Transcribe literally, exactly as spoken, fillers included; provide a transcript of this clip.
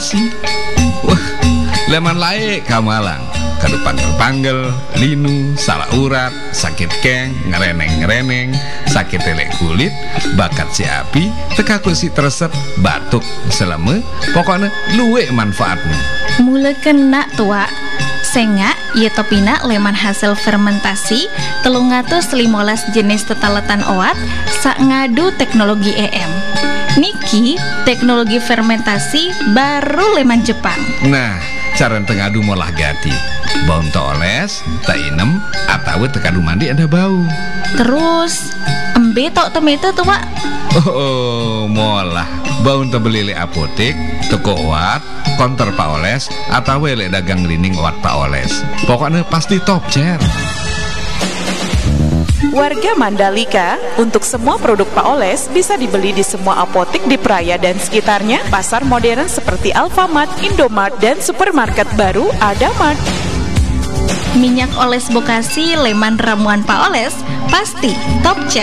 fermentasi. Wah, leman lae kamalang kadu panggel-panggel, linu, salah urat, sakit keng, ngereneng-ngereneng, sakit telek kulit, bakat si api, teka kursi teresep, batuk, seleme, pokoknya luwe manfaatnya. Mula kena tua senga ieu topina leman hasil fermentasi telung atus limolas jenis tetaletan oat sak ngadu teknologi E M. Niki teknologi fermentasi baru leman Jepang. Nah, cara tengadu molah gati bau oles, tak inem, atau tekadu mandi ada bau. Terus embe tok temete tuh Pak. Oh, molah bau tebelile apotek, toko oat, konter Pak Oles, atau wele dagang lining oat Pak Oles. Pokoknya pasti top cer. Warga Mandalika, untuk semua produk Pak Oles bisa dibeli di semua apotek di Praia dan sekitarnya, pasar modern seperti Alfamart, Indomart, dan supermarket baru Adamart. Minyak oles Bokasi leman ramuan Pak Oles pasti top cer.